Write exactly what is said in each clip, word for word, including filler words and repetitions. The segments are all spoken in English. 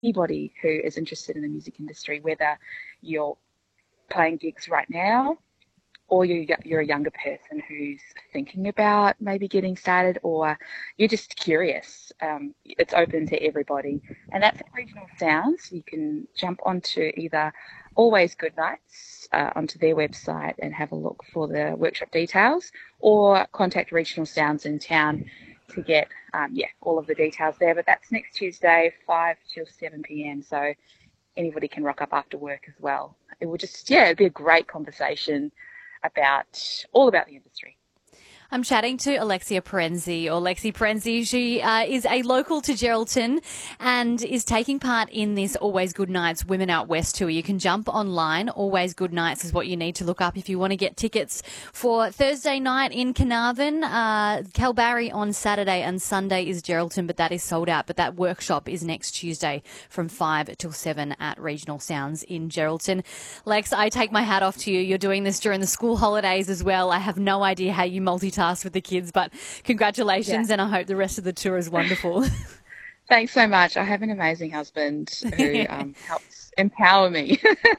anybody who is interested in the music industry, whether you're playing gigs right now or you're, you're a younger person who's thinking about maybe getting started, or you're just curious. Um, it's open to everybody. And that's at Regional Sounds. You can jump onto either Always Good Nights, uh, onto their website and have a look for the workshop details, or contact Regional Sounds in town to get, um, yeah, all of the details there. But that's next Tuesday, five till seven p.m. So anybody can rock up after work as well. It will just, yeah, it'd be a great conversation about all about the industry. I'm chatting to Alexia Perenzi, or Lexi Perenzi. She uh, is a local to Geraldton and is taking part in this Always Good Nights Women Out West tour. You can jump online. Always Good Nights is what you need to look up if you want to get tickets for Thursday night in Carnarvon, uh, Kalbarri on Saturday, and Sunday is Geraldton, but that is sold out. But that workshop is next Tuesday from five till seven at Regional Sounds in Geraldton. Lex, I take my hat off to you. You're doing this during the school holidays as well. I have no idea how you multitask with the kids, but congratulations, yeah. And I hope the rest of the tour is wonderful. Thanks so much. I have an amazing husband who um, helps empower me.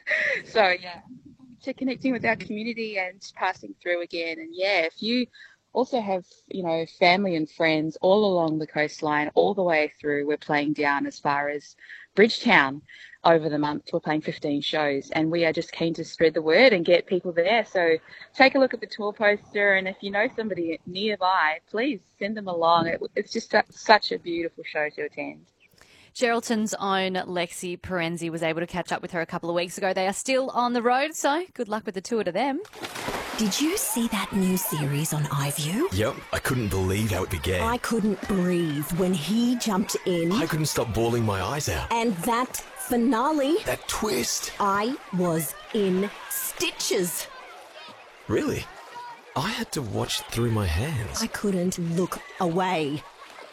So, yeah, to connecting with our community and passing through again. And, yeah, if you also have, you know, family and friends all along the coastline, all the way through, we're playing down as far as Bridgetown over the month. We're playing fifteen shows, and we are just keen to spread the word and get people there. So take a look at the tour poster, and if you know somebody nearby, please send them along. It, it's just a, such a beautiful show to attend. Geraldton's own Lexi Perenzi was able to catch up with her a couple of weeks ago. They are still on the road, so good luck with the tour to them. Did you see that new series on iView? Yep, I couldn't believe how it began. I couldn't breathe when he jumped in. I couldn't stop bawling my eyes out. And that finale. That twist. I was in stitches. Really? I had to watch through my hands. I couldn't look away.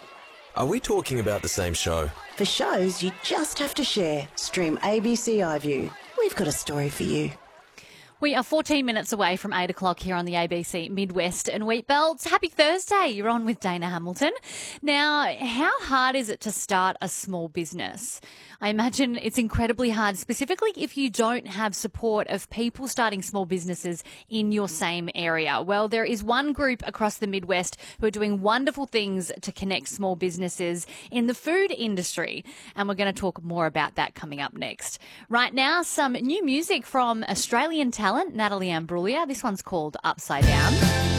Are we talking about the same show? For shows you just have to share. Stream A B C iView. We've got a story for you. We are fourteen minutes away from eight o'clock here on the A B C Midwest and Wheat Belts. Happy Thursday. You're on with Dana Hamilton. Now, how hard is it to start a small business? I imagine it's incredibly hard, specifically if you don't have support of people starting small businesses in your same area. Well, there is one group across the Midwest who are doing wonderful things to connect small businesses in the food industry, and we're going to talk more about that coming up next. Right now, some new music from Australian talent Natalie Imbruglia. This one's called Upside Down.